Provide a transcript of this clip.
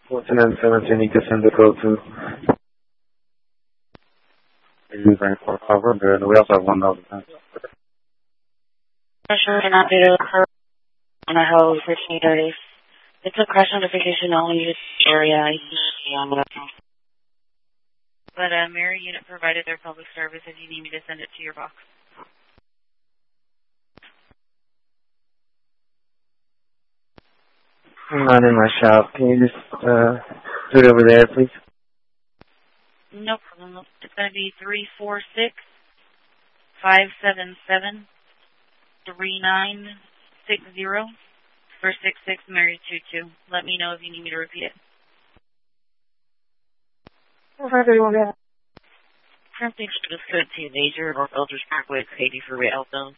What's an M7 you need to send the code to? Using for cover, good. We also have one other thing. Pressure cannot be occur on a held for 2 days. It's a crash notification only use area. But Mary unit provided their public service if you need me to send it to your box. I'm not in my shop. Can you just do it over there, please? No problem. It's going to be 346-577-3960 for 66 Mary 22. Let me know if you need me to repeat it. Something just good to Major or Elders Parkway, Katie for Real Zone.